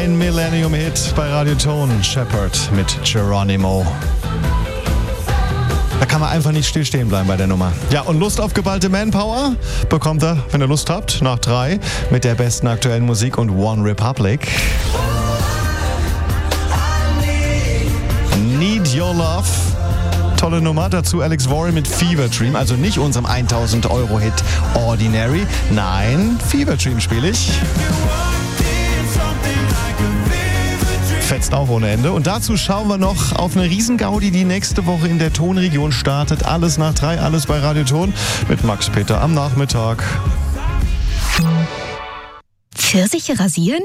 ein Millennium-Hit bei Radio Ton. Shepherd mit Geronimo. Da kann man einfach nicht stillstehen bleiben bei der Nummer. Ja, und Lust auf geballte Manpower bekommt er, wenn ihr Lust habt, nach 3 mit der besten aktuellen Musik und One Republic. Need Your Love. Tolle Nummer. Dazu Alex Warren mit Fever Dream. Also nicht unserem 1000 Euro Hit Ordinary. Nein, Fever Dream spiele ich. Fetzt auch ohne Ende. Und dazu schauen wir noch auf eine Riesengaudi, die nächste Woche in der Tonregion startet. Alles nach 3, alles bei Radio Ton mit Max Peter am Nachmittag. Pfirsiche rasieren?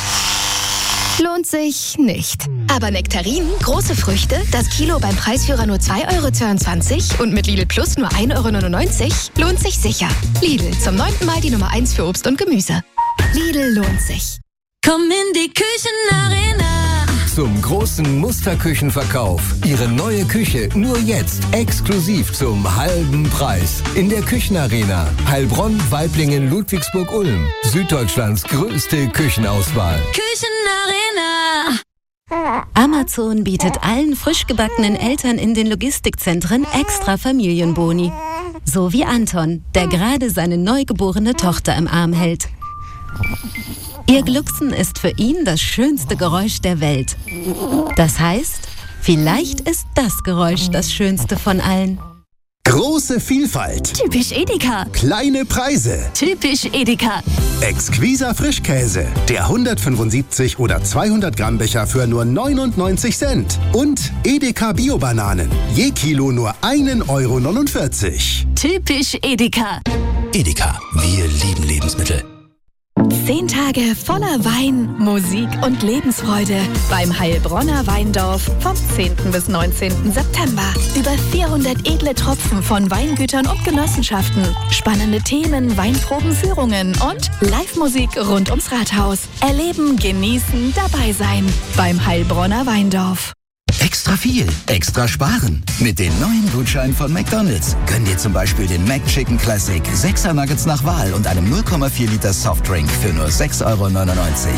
Lohnt sich nicht. Aber Nektarinen, große Früchte, das Kilo beim Preisführer nur 2,22 € und mit Lidl Plus nur 1,99 € lohnt sich sicher. Lidl, zum 9. Mal die Nummer 1 für Obst und Gemüse. Lidl lohnt sich. Komm in die Küchenarena. Zum großen Musterküchenverkauf. Ihre neue Küche nur jetzt exklusiv zum halben Preis. In der Küchenarena. Heilbronn, Waiblingen, Ludwigsburg-Ulm. Süddeutschlands größte Küchenauswahl. Küchenarena. Amazon bietet allen frisch gebackenen Eltern in den Logistikzentren extra Familienboni. So wie Anton, der gerade seine neugeborene Tochter im Arm hält. Ihr Glucksen ist für ihn das schönste Geräusch der Welt. Das heißt, vielleicht ist das Geräusch das schönste von allen. Große Vielfalt. Typisch Edeka. Kleine Preise. Typisch Edeka. Exquiser Frischkäse. Der 175 oder 200 Gramm Becher für nur 99 Cent. Und Edeka Bio-Bananen. Je Kilo nur 1,49 €. Typisch Edeka. Edeka. Wir lieben Lebensmittel. 10 Tage voller Wein, Musik und Lebensfreude beim Heilbronner Weindorf vom 10. bis 19. September. Über 400 edle Tropfen von Weingütern und Genossenschaften, spannende Themen, Weinprobenführungen und Live-Musik rund ums Rathaus. Erleben, genießen, dabei sein beim Heilbronner Weindorf. Extra viel, extra sparen. Mit den neuen Gutscheinen von McDonald's. Gönn dir zum Beispiel den McChicken Classic, 6er Nuggets nach Wahl und einem 0,4 Liter Softdrink für nur 6,99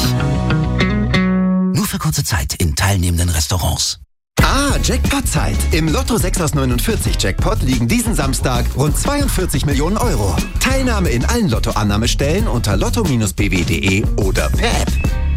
€. Nur für kurze Zeit in teilnehmenden Restaurants. Jackpot-Zeit. Im Lotto 6 aus 49 Jackpot liegen diesen Samstag rund 42 Millionen €. Teilnahme in allen Lottoannahmestellen unter lotto-bw.de oder per App.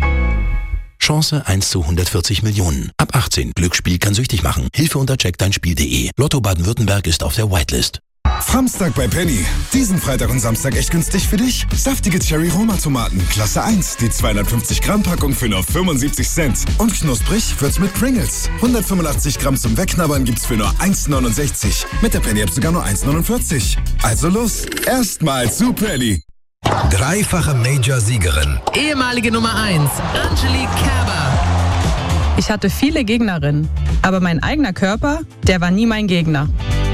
Chance 1 zu 140 Millionen. Ab 18. Glücksspiel kann süchtig machen. Hilfe unter checkdeinspiel.de. Lotto Baden-Württemberg ist auf der Whitelist. Samstag bei Penny. Diesen Freitag und Samstag echt günstig für dich. Saftige Cherry-Roma-Tomaten, Klasse 1. Die 250 Gramm Packung für nur 75 Cent. Und knusprig wird's mit Pringles. 185 Gramm zum Wegknabbern gibt's für nur 1,69 €. Mit der Penny-App sogar nur 1,49 €. Also los, erstmal zu Penny. Dreifache Major-Siegerin. Ehemalige Nummer 1, Angelique Kerber. Ich hatte viele Gegnerinnen, aber mein eigener Körper, der war nie mein Gegner.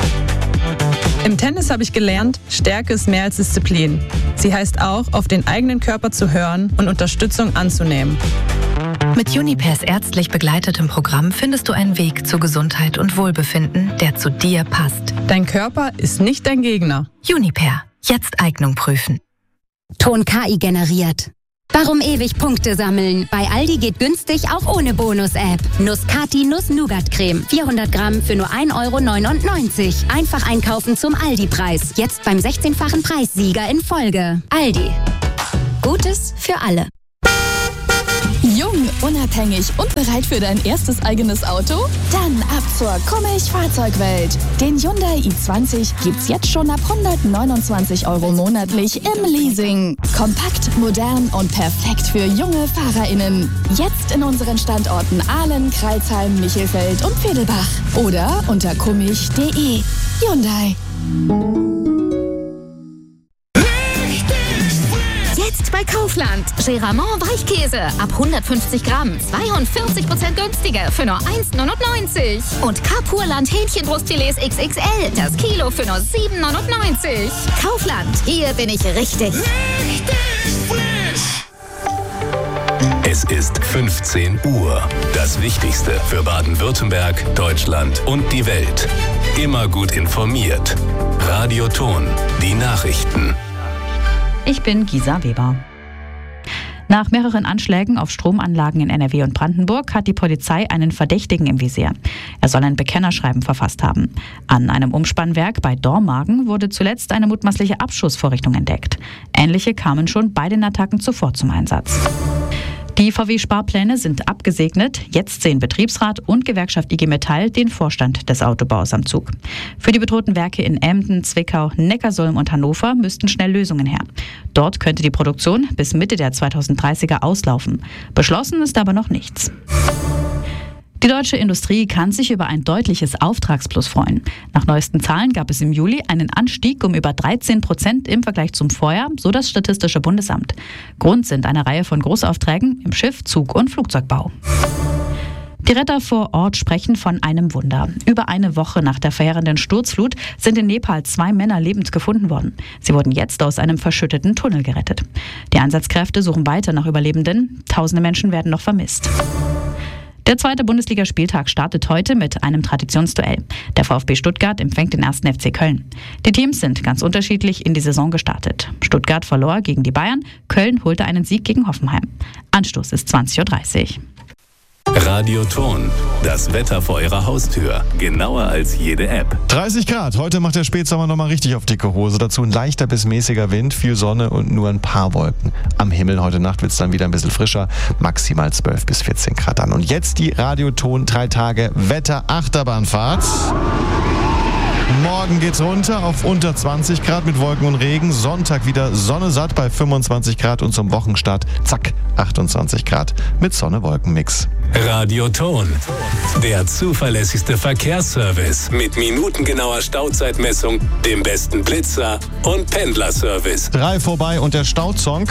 Im Tennis habe ich gelernt, Stärke ist mehr als Disziplin. Sie heißt auch, auf den eigenen Körper zu hören und Unterstützung anzunehmen. Mit Junipers ärztlich begleitetem Programm findest du einen Weg zu Gesundheit und Wohlbefinden, der zu dir passt. Dein Körper ist nicht dein Gegner. Juniper. Jetzt Eignung prüfen. Ton KI generiert. Warum ewig Punkte sammeln? Bei Aldi geht günstig auch ohne Bonus-App. Nuss-Kati Nuss-Nougat-Creme. 400 Gramm für nur 1,99 €. Einfach einkaufen zum Aldi-Preis. Jetzt beim 16-fachen Preissieger in Folge. Aldi. Gutes für alle. Jung, unabhängig und bereit für dein erstes eigenes Auto? Dann ab zur Kommich-Fahrzeugwelt. Den Hyundai i20 gibt's jetzt schon ab 129 € monatlich im Leasing. Kompakt, modern und perfekt für junge FahrerInnen. Jetzt in unseren Standorten Ahlen, Crailsheim, Michelfeld und Vedelbach. Oder unter kommich.de. Hyundai. Jetzt bei Kaufland. Geramont Weichkäse ab 150 Gramm. 42% günstiger für nur 1,99 €. Und Kapurland Hähnchenbrustfilets XXL. Das Kilo für nur 7,99 €. Kaufland. Hier bin ich richtig. Es ist 15 Uhr. Das Wichtigste für Baden-Württemberg, Deutschland und die Welt. Immer gut informiert. Radio Ton. Die Nachrichten. Ich bin Gisa Weber. Nach mehreren Anschlägen auf Stromanlagen in NRW und Brandenburg hat die Polizei einen Verdächtigen im Visier. Er soll ein Bekennerschreiben verfasst haben. An einem Umspannwerk bei Dormagen wurde zuletzt eine mutmaßliche Abschussvorrichtung entdeckt. Ähnliche kamen schon bei den Attacken zuvor zum Einsatz. Die VW-Sparpläne sind abgesegnet. Jetzt sehen Betriebsrat und Gewerkschaft IG Metall den Vorstand des Autobaus am Zug. Für die bedrohten Werke in Emden, Zwickau, Neckarsulm und Hannover müssten schnell Lösungen her. Dort könnte die Produktion bis Mitte der 2030er auslaufen. Beschlossen ist aber noch nichts. Die deutsche Industrie kann sich über ein deutliches Auftragsplus freuen. Nach neuesten Zahlen gab es im Juli einen Anstieg um über 13% im Vergleich zum Vorjahr, so das Statistische Bundesamt. Grund sind eine Reihe von Großaufträgen im Schiff-, Zug- und Flugzeugbau. Die Retter vor Ort sprechen von einem Wunder. Über eine Woche nach der verheerenden Sturzflut sind in Nepal 2 Männer lebend gefunden worden. Sie wurden jetzt aus einem verschütteten Tunnel gerettet. Die Einsatzkräfte suchen weiter nach Überlebenden. Tausende Menschen werden noch vermisst. Der 2. Bundesligaspieltag startet heute mit einem Traditionsduell. Der VfB Stuttgart empfängt den 1. FC Köln. Die Teams sind ganz unterschiedlich in die Saison gestartet. Stuttgart verlor gegen die Bayern, Köln holte einen Sieg gegen Hoffenheim. Anstoß ist 20:30 Uhr. Radioton, das Wetter vor Ihrer Haustür. Genauer als jede App. 30 Grad. Heute macht der Spätsommer nochmal richtig auf dicke Hose. Dazu ein leichter bis mäßiger Wind, viel Sonne und nur ein paar Wolken. Am Himmel heute Nacht wird es dann wieder ein bisschen frischer. Maximal 12 bis 14 Grad an. Und jetzt die Radioton 3 Tage Wetter-Achterbahnfahrt. Morgen geht's runter auf unter 20 Grad mit Wolken und Regen. Sonntag wieder Sonne satt bei 25 Grad und zum Wochenstart, zack, 28 Grad mit Sonne-Wolken-Mix. Radioton, der zuverlässigste Verkehrsservice mit minutengenauer Stauzeitmessung, dem besten Blitzer und Pendlerservice. 3 vorbei und der Stauzong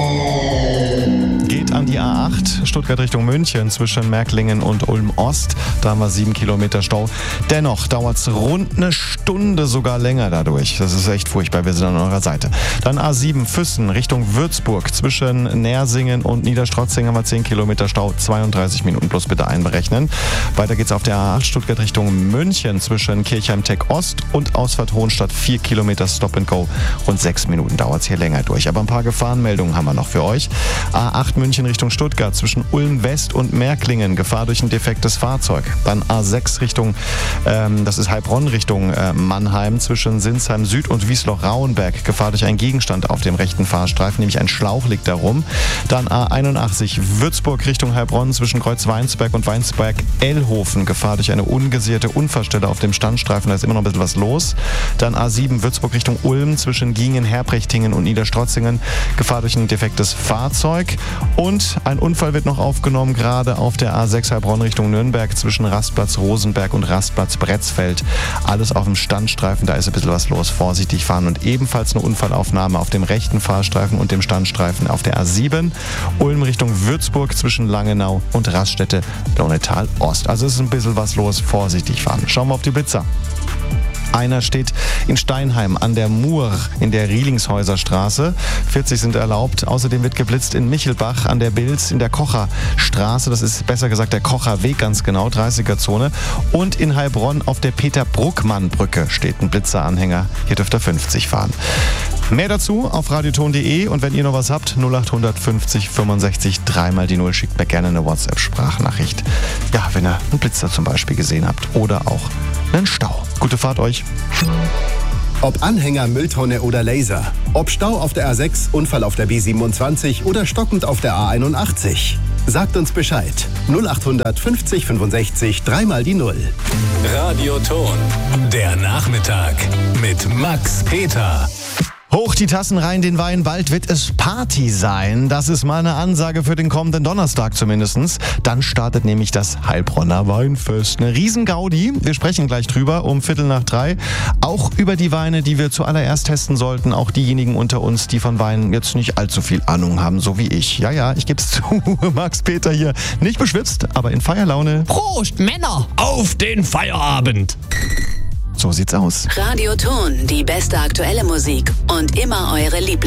geht an die A8, Stuttgart Richtung München zwischen Märklingen und Ulm-Ost. Da haben wir 7 Kilometer Stau. Dennoch dauert es rund eine Stunde, sogar länger dadurch. Das ist echt furchtbar, wir sind an eurer Seite. Dann A7 Füssen Richtung Würzburg zwischen Nersingen und Niederstrotzing haben wir 10 Kilometer Stau, 32 Minuten plus bitte einberechnen. Weiter geht's auf der A8 Stuttgart Richtung München zwischen Kirchheim-Tech Ost und Ausfahrt Hohenstadt 4 Kilometer Stop and Go. Rund 6 Minuten dauert es hier länger durch. Aber ein paar Gefahrenmeldungen haben wir noch für euch. A8 München Richtung Stuttgart zwischen Ulm West und Märklingen, Gefahr durch ein defektes Fahrzeug. Dann A6 Richtung, das ist Heilbronn Richtung Mannheim zwischen Sinsheim Süd und Wiesloch-Rauenberg, Gefahr durch einen Gegenstand auf dem rechten Fahrstreifen, nämlich ein Schlauch liegt darum. Dann A81 Würzburg Richtung Heilbronn zwischen Kreuz-Weinsberg und Weinsberg-Ellhofen, Gefahr durch eine ungesicherte Unfallstelle auf dem Standstreifen, da ist immer noch ein bisschen was los. Dann A7 Würzburg Richtung Ulm zwischen Giengen, Herbrechtingen und Niederstrotzingen, Gefahr durch ein defektes Fahrzeug. Und ein Unfall wird noch aufgenommen, gerade auf der A6 Heilbronn Richtung Nürnberg zwischen Rastplatz Rosenberg und Rastplatz Bretzfeld. Alles auf dem Standstreifen, da ist ein bisschen was los. Vorsichtig fahren. Und ebenfalls eine Unfallaufnahme auf dem rechten Fahrstreifen und dem Standstreifen auf der A7 Ulm Richtung Würzburg zwischen Langenau und Raststätte Lonetal Ost. Also es ist ein bisschen was los. Vorsichtig fahren. Schauen wir auf die Blitzer. Einer steht in Steinheim an der Mur in der Rielingshäuser Straße. 40 sind erlaubt. Außerdem wird geblitzt in Michelbach an der Bilz in der Kocherstraße. Das ist besser gesagt der Kocherweg ganz genau, 30er-Zone. Und in Heilbronn auf der Peter-Bruckmann-Brücke steht ein Blitzeranhänger. Hier dürft ihr 50 fahren. Mehr dazu auf radioton.de und wenn ihr noch was habt, 0800 50 65 3 die 0, schickt mir gerne eine WhatsApp-Sprachnachricht. Ja, wenn ihr einen Blitzer zum Beispiel gesehen habt oder auch einen Stau. Gute Fahrt euch. Ob Anhänger, Mülltonne oder Laser. Ob Stau auf der A6, Unfall auf der B27 oder stockend auf der A81. Sagt uns Bescheid. 0800 50 65 3 die 0. Radioton, der Nachmittag mit Max Peter. Hoch die Tassen rein, den Wein, bald wird es Party sein. Das ist mal eine Ansage für den kommenden Donnerstag zumindest. Dann startet nämlich das Heilbronner Weinfest. Eine Riesengaudi, wir sprechen gleich drüber um 2:45. Auch über die Weine, die wir zuallererst testen sollten. Auch diejenigen unter uns, die von Weinen jetzt nicht allzu viel Ahnung haben, so wie ich. Ja, ich geb's zu, Max Peter hier. Nicht beschwipst, aber in Feierlaune. Prost, Männer, auf den Feierabend! So sieht's aus. Radioton, die beste aktuelle Musik und immer eure Lieblings.